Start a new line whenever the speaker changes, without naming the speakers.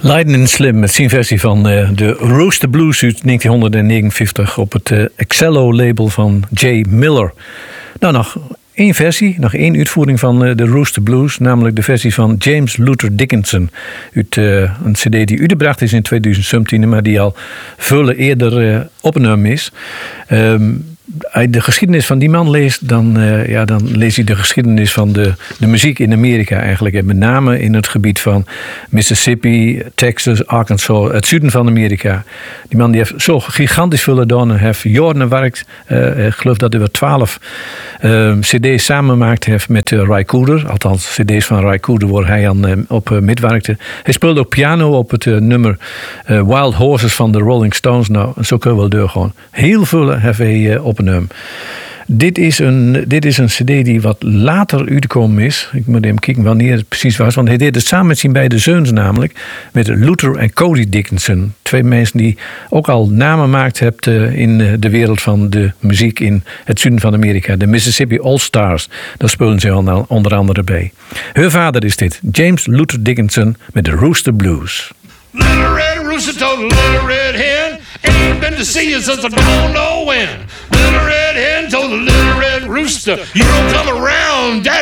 Lightning Slim met zijn versie van de Rooster Blues uit 1959 op het Excello-label van Jay Miller. Nou, nog één versie, nog één uitvoering van de Rooster Blues, namelijk de versie van James Luther Dickinson. Uit een cd die uitgebracht is in 2017, maar die al veel eerder opgenomen is. Als je de geschiedenis van die man leest, dan lees je de geschiedenis van de muziek in Amerika eigenlijk. En met name in het gebied van Mississippi, Texas, Arkansas, het zuiden van Amerika. Die man die heeft zo gigantisch veel gedaan en heeft jaren gewerkt. Ik geloof dat hij weer 12 cd's samenmaakt heeft met Ry Cooder. Althans, cd's van Ry Cooder waar hij aan op metwerkte. Hij speelde ook piano op het nummer Wild Horses van de Rolling Stones. Nou, zo kun je wel doorgaan. Heel veel heeft hij opgenomen. Dit is een cd die wat later uitgekomen is. Ik moet even kijken wanneer het precies was. Want hij deed het samen met zijn beide zoons namelijk. Met Luther en Cody Dickinson. Twee mensen die ook al namen gemaakt hebben in de wereld van de muziek in het zuiden van Amerika. De Mississippi All Stars. Daar spelen ze al onder andere bij. Hun vader is dit. James Luther Dickinson met de Rooster Blues.
Little red rooster told a little red hen, ain't been to see you since I don't know when. Little red hen told a little red rooster, you don't come around, Daddy